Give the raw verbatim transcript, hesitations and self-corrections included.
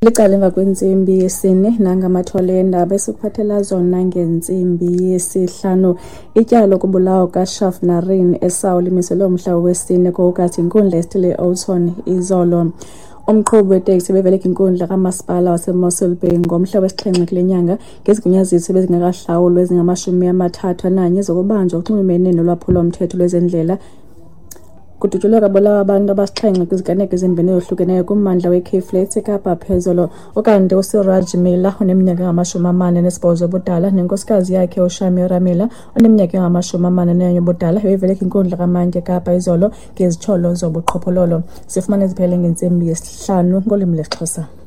Licala emva kwentsimbi yesine nangamathole endaba esikuphathela zona ngentsimbi yesihlanu. Ityala lokubulawa kaShafnarine Esau limiselwe umhla wesine ku-Agasti inkundla esithile e-Houghton izolo. Umqhubi weteksi beveleka inkundla kamasipala waseMossel Bay ngomhla wesixhenxe kule nyanga ngezigunyaziso bezingakahlawulwa ezingamashumi amathathu ananye zokubanjwa kunxulumene nolwaphulo-mthetho lwezendlela. Kudutyulwe kwabulawa abantu abasixhenxe kwiziganeko ezimbini ezohlukeneyo kummandla we-Cape Flats eKapa phezolo. Ukanti uSiraj Miller oneminyaka engamashumi amane nesibhozo obudala nenkosikazi yakhe uShamira Miller oneminyaka engamashumi amane nenye obudala beveleka inkundla kamantyi eKapa izolo ngezitsholo zobuqhophololo. Sifumana iziphele ngentsimbi yesihlanu ngolwimi lwesiXhosa.